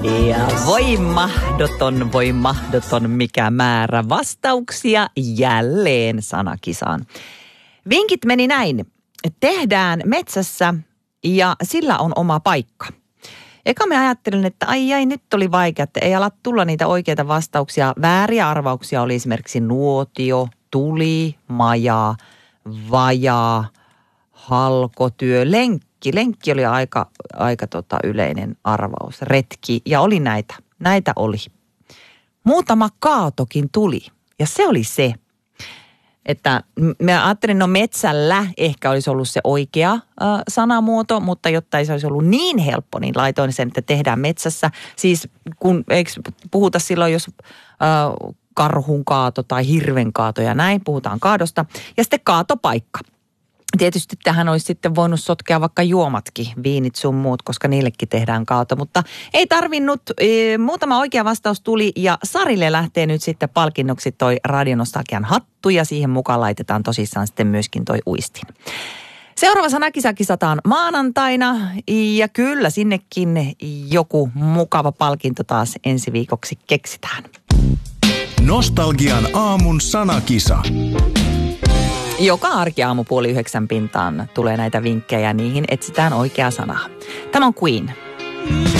Ja voi mahdoton mikä määrä vastauksia jälleen sanakisaan. Vinkit meni näin. Tehdään metsässä ja sillä on oma paikka. Eka me ajattelin, että ai nyt oli vaikea, että ei ala tulla niitä oikeita vastauksia. Vääriä arvauksia oli esimerkiksi nuotio, tuli, maja, vaja, halkotyö, lenkki. Lenkki oli aika yleinen arvaus, retki ja oli näitä. Näitä oli. Muutama kaatokin tuli ja se oli se, että mä ajattelin, no metsällä ehkä olisi ollut se oikea sanamuoto, mutta jotta ei se olisi ollut niin helppo, niin laitoin sen, että tehdään metsässä. Siis kun eikö puhuta silloin, jos karhun kaato tai hirven kaato ja näin, puhutaan kaadosta. Ja sitten kaatopaikka. Tietysti tähän olisi sitten voinut sotkea vaikka juomatkin, viinit sun muut, koska niillekin tehdään kaato. Mutta ei tarvinnut, muutama oikea vastaus tuli ja Sarille lähtee nyt sitten palkinnoksi toi Radionostalgian hattu ja siihen mukaan laitetaan tosissaan sitten myöskin toi uistin. Seuraava sanakisa kisataan maanantaina ja kyllä sinnekin joku mukava palkinto taas ensi viikoksi keksitään. Nostalgian aamun sanakisa. Joka arkiaamu 8:30 pintaan tulee näitä vinkkejä, niihin etsitään oikeaa sanaa. Tämä on Queen.